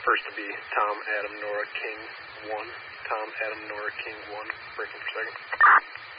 First to be Tom Adam Nora King 1. Tom Adam Nora King 1. Breaking for second.